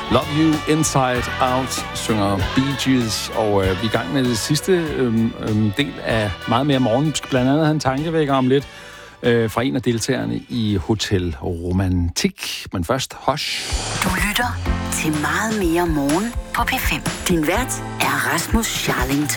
Love You Inside Out, synger Bee Gees, og vi er i gang med det sidste del af meget mere morgen. Vi skal blandt andet have en tankevækker om lidt fra en af deltagerne i Hotel Romantik. Men først, Hush. Du lytter til meget mere morgen på P5. Din vært er Rasmus Charlington.